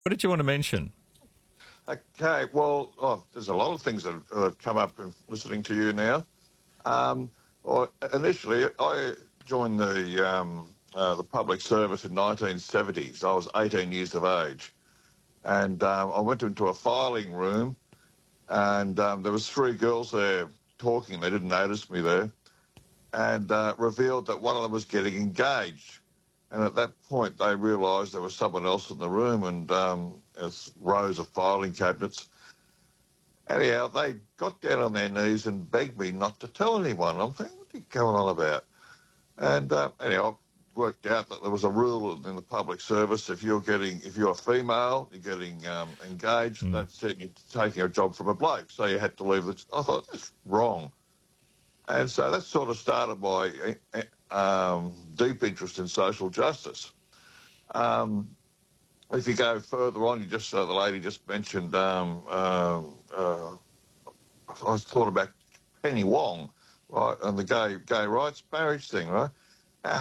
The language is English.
What did you want to mention? Okay, well, there's a lot of things that have come up in listening to you now. Um, well, initially, I joined the public service in 1970s. I was 18 years of age, and I went into a filing room, and there was three girls there talking. They didn't notice me there, and revealed that one of them was getting engaged. And at that point, they realised there was someone else in the room, and as rows of filing cabinets. Anyhow, they got down on their knees and begged me not to tell anyone. I'm thinking, what are you going on about? And anyhow, I worked out that there was a rule in the public service: if you're a female, you're getting engaged, Mm. that's it. You're taking a job from a bloke. So you had to leave. I thought that's wrong, and so that sort of started my deep interest in social justice. Um, if you go further on, the lady just mentioned. I was thought about Penny Wong, right, and the gay rights marriage thing, right?